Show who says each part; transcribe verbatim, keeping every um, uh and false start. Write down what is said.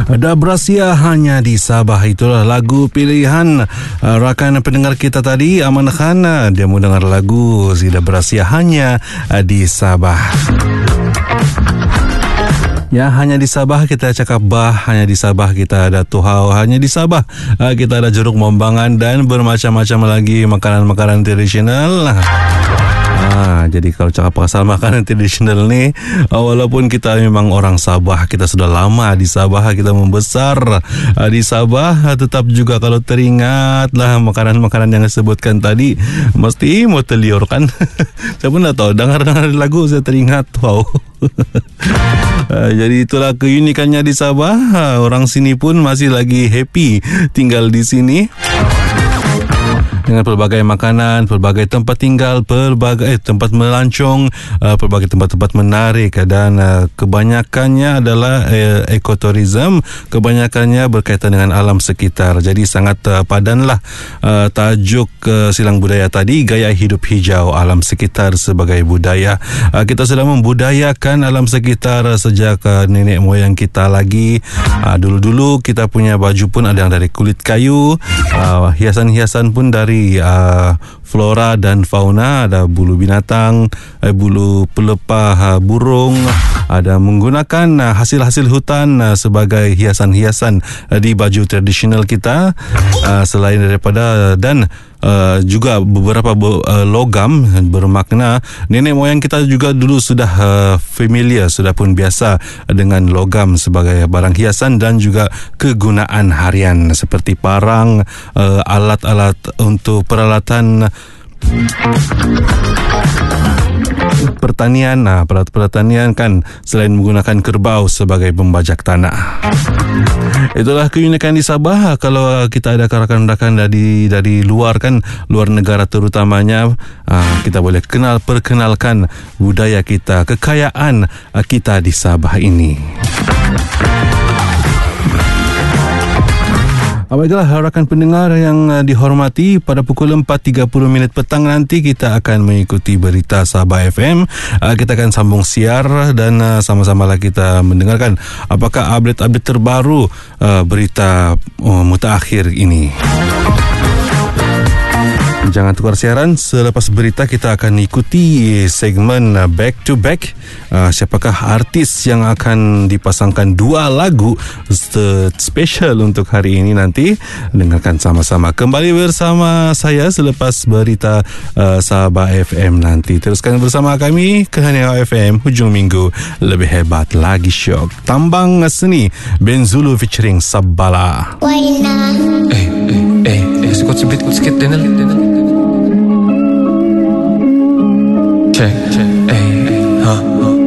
Speaker 1: Ada Berasia hanya di Sabah. Itulah lagu pilihan uh, rakan pendengar kita tadi, Aman Khan. Uh, dia mau dengar lagu Zida Berasia hanya uh, di Sabah. Ya, hanya di Sabah kita cakap bah, hanya di Sabah kita ada tuhau, hanya di Sabah uh, kita ada jeruk mombangan dan bermacam-macam lagi makanan-makanan tradisional. Ah, jadi kalau cakap pasal makanan tradisional ni, walaupun kita memang orang Sabah, kita sudah lama di Sabah, kita membesar di Sabah, tetap juga kalau teringatlah makanan-makanan yang disebutkan tadi, mesti mau terliur kan. Saya pun tak tahu, dengar-dengar lagu saya teringat, wow. Jadi itulah keunikannya di Sabah. Orang sini pun masih lagi happy tinggal di sini dengan pelbagai makanan, pelbagai tempat tinggal, pelbagai eh, tempat melancong, uh, pelbagai tempat-tempat menarik, dan uh, kebanyakannya adalah uh, ekoturism, kebanyakannya berkaitan dengan alam sekitar. Jadi sangat uh, padanlah uh, tajuk uh, silang budaya tadi, gaya hidup hijau alam sekitar sebagai budaya. Uh, kita sudah membudayakan alam sekitar sejak uh, nenek moyang kita lagi. Uh, dulu-dulu kita punya baju pun ada yang dari kulit kayu, uh, hiasan-hiasan pun dari Uh, flora dan fauna, ada bulu binatang, uh, bulu pelepah uh, burung, ada menggunakan uh, hasil-hasil hutan uh, sebagai hiasan-hiasan uh, di baju tradisional kita, uh, selain daripada dan Uh, juga beberapa uh, logam bermakna. Nenek moyang kita juga dulu sudah uh, familiar, sudah pun biasa dengan logam sebagai barang hiasan dan juga kegunaan harian seperti parang, uh, alat-alat untuk peralatan pertanian. Nah, peralatan pertanian kan selain menggunakan kerbau sebagai pembajak tanah. Itulah keunikan di Sabah. Kalau kita ada rakan-rakan dari dari luar kan, luar negara terutamanya, kita boleh kenal perkenalkan budaya kita, kekayaan kita di Sabah ini. Baiklah rakan pendengar yang uh, dihormati, pada pukul empat tiga puluh minit petang nanti kita akan mengikuti berita Sabah F M. Uh, kita akan sambung siar dan uh, sama-sama lah kita mendengarkan apakah update-update terbaru uh, berita uh, mutakhir ini. Jangan tukar siaran. Selepas berita kita akan ikuti segmen Back to Back. Uh, siapakah artis yang akan dipasangkan dua lagu special untuk hari ini nanti. Dengarkan sama-sama. Kembali bersama saya selepas berita uh, Sabah F M nanti. Teruskan bersama kami ke Hania F M. Hujung minggu lebih hebat lagi syok. Tambang Seni Ben Zulu featuring Sabala.
Speaker 2: Waina.
Speaker 3: Eh, eh, eh, eh, sikit sikit sikit Daniel, Daniel. Check, check, eh, eh, ha, ha.